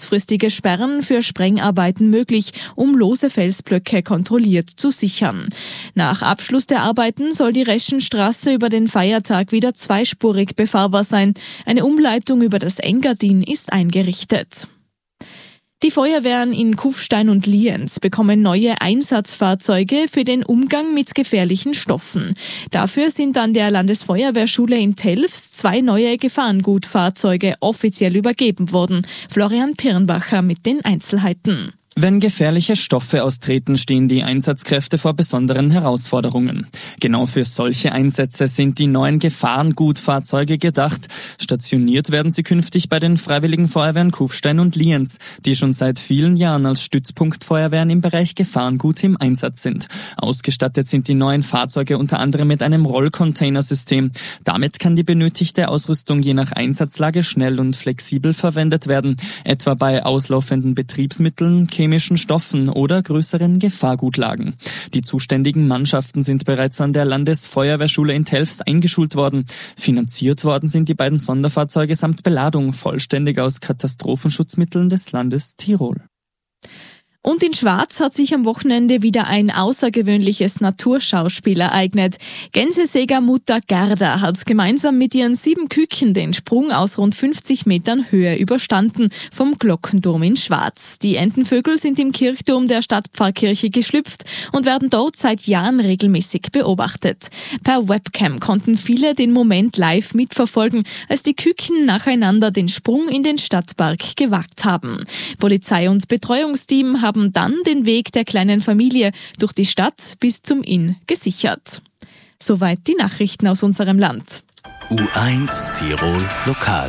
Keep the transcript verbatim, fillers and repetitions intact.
kurzfristige Sperren für Sprengarbeiten möglich, um lose Felsblöcke kontrolliert zu sichern. Nach Abschluss der Arbeiten soll die Reschenstraße über den Feiertag wieder zweispurig befahrbar sein. Eine Umleitung über das Engadin ist eingerichtet. Die Feuerwehren in Kufstein und Lienz bekommen neue Einsatzfahrzeuge für den Umgang mit gefährlichen Stoffen. Dafür sind an der Landesfeuerwehrschule in Telfs zwei neue Gefahrengutfahrzeuge offiziell übergeben worden. Florian Pirnbacher mit den Einzelheiten. Wenn gefährliche Stoffe austreten, stehen die Einsatzkräfte vor besonderen Herausforderungen. Genau für solche Einsätze sind die neuen Gefahrengutfahrzeuge gedacht. Stationiert werden sie künftig bei den Freiwilligen Feuerwehren Kufstein und Lienz, die schon seit vielen Jahren als Stützpunktfeuerwehren im Bereich Gefahrengut im Einsatz sind. Ausgestattet sind die neuen Fahrzeuge unter anderem mit einem Rollcontainersystem. Damit kann die benötigte Ausrüstung je nach Einsatzlage schnell und flexibel verwendet werden, etwa bei auslaufenden Betriebsmitteln, chemischen Stoffen oder größeren Gefahrgutlagen. Die zuständigen Mannschaften sind bereits an der Landesfeuerwehrschule in Telfs eingeschult worden. Finanziert worden sind die beiden Sonderfahrzeuge samt Beladung vollständig aus Katastrophenschutzmitteln des Landes Tirol. Und in Schwaz hat sich am Wochenende wieder ein außergewöhnliches Naturschauspiel ereignet. Gänsesägermutter Gerda hat gemeinsam mit ihren sieben Küken den Sprung aus rund fünfzig Metern Höhe überstanden vom Glockenturm in Schwaz. Die Entenvögel sind im Kirchturm der Stadtpfarrkirche geschlüpft und werden dort seit Jahren regelmäßig beobachtet. Per Webcam konnten viele den Moment live mitverfolgen, als die Küken nacheinander den Sprung in den Stadtpark gewagt haben. Polizei und Betreuungsteam haben haben dann den Weg der kleinen Familie durch die Stadt bis zum Inn gesichert. Soweit die Nachrichten aus unserem Land. U eins Tirol Lokal.